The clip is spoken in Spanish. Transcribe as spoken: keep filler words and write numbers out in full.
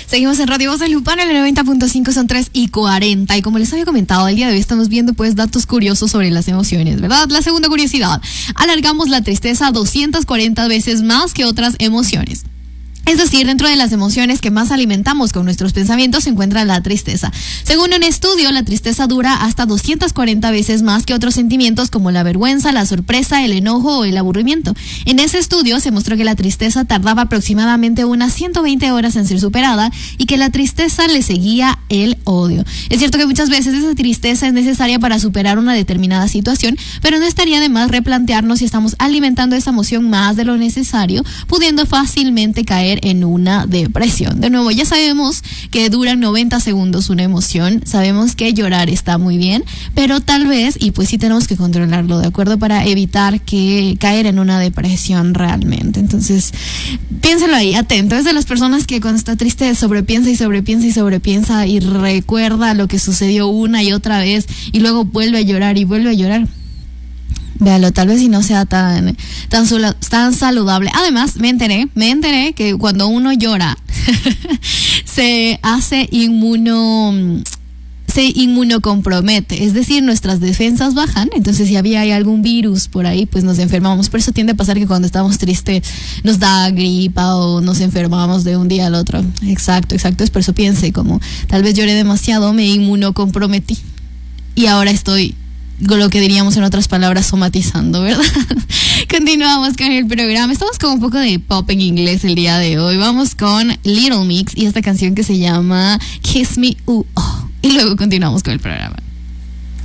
Seguimos en Radio Voz de Lupano, en el noventa punto cinco, son tres y cuarenta. Y como les había comentado, el día de hoy estamos viendo pues datos curiosos sobre las emociones, ¿verdad? La segunda curiosidad, alargamos la tristeza doscientas cuarenta veces más que otras emociones. Es decir, dentro de las emociones que más alimentamos con nuestros pensamientos se encuentra la tristeza. Según un estudio, la tristeza dura hasta doscientas cuarenta veces más que otros sentimientos como la vergüenza, la sorpresa, el enojo o el aburrimiento. En ese estudio se mostró que la tristeza tardaba aproximadamente unas ciento veinte horas en ser superada y que la tristeza le seguía el odio. Es cierto que muchas veces esa tristeza es necesaria para superar una determinada situación, pero no estaría de más replantearnos si estamos alimentando esa emoción más de lo necesario, pudiendo fácilmente caer en una depresión. De nuevo, ya sabemos que dura noventa segundos una emoción, sabemos que llorar está muy bien, pero tal vez, y pues sí tenemos que controlarlo, ¿de acuerdo? Para evitar que caer en una depresión realmente. Entonces, piénselo ahí, atento. Es de las personas que cuando está triste sobrepiensa y sobrepiensa y sobrepiensa y recuerda lo que sucedió una y otra vez y luego vuelve a llorar y vuelve a llorar. Véalo, tal vez si no sea tan, tan, tan saludable. Además, me enteré, me enteré que cuando uno llora, se hace inmuno, se inmunocompromete. Es decir, nuestras defensas bajan. Entonces, si había hay algún virus por ahí, pues nos enfermamos. Por eso tiende a pasar que cuando estamos tristes nos da gripa o nos enfermamos de un día al otro. Exacto, exacto. Es por eso piense, como tal vez lloré demasiado, me inmunocomprometí. Y ahora estoy, lo que diríamos en otras palabras, somatizando, ¿verdad? Continuamos con el programa. Estamos con un poco de pop en inglés el día de hoy. Vamos con Little Mix y esta canción que se llama Kiss Me, uh, oh. Y luego continuamos con el programa.